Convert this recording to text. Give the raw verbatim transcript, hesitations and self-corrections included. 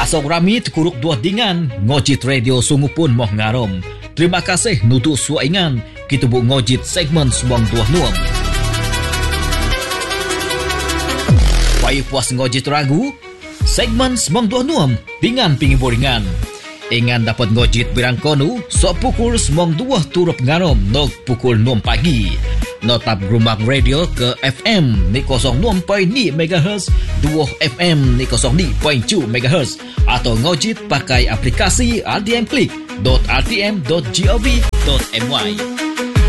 Asok rami tekuruk dua dingan, ngojit radio sungu pun moh ngarom. Terima kasih nutu suaingan, kita bu ngojit segmen semong dua nuam. Payah puas ngojit ragu, segmen semong dua nuam, dingan pingi boringan. Ingan dapat ngojit birang konu, sok pukul semong dua turut ngarom, nok pukul enam pagi. Notap rumah radio ke F M ni kosong enam perpuluhan lima megahertz, dua F M ni kosong lima perpuluhan dua megahertz atau ngojit pakai aplikasi r t m click dot r t m dot gov dot my.